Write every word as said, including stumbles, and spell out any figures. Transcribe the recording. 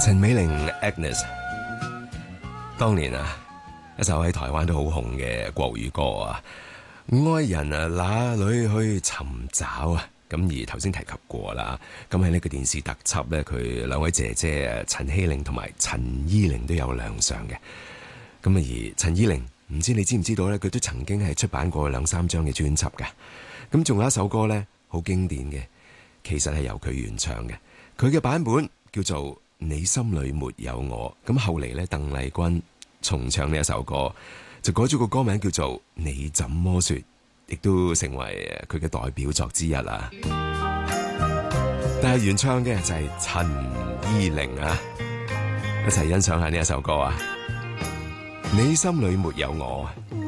陳美玲 Agnes， 當年啊，一首喺台灣都好紅嘅國語歌啊，愛人啊哪裏去尋找啊？咁而頭先提及過啦，咁喺呢個電視特輯呢，佢兩位姐姐啊，陳希玲同埋陳依玲都有亮相嘅。咁啊，而陳依玲唔知你知唔知道呢？佢都曾經係出版過兩三張嘅專輯㗎。咁仲有一首歌呢，好經典嘅，其實係由佢原唱嘅，佢嘅版本叫做你心裏沒有我。咁後嚟咧，鄧麗君重唱呢一首歌，就改咗個歌名叫做你怎麼說，亦都成為佢嘅代表作之一啦。但係原唱嘅就係陳依玲啊，一齊欣賞下呢一首歌啊！你心裏沒有我。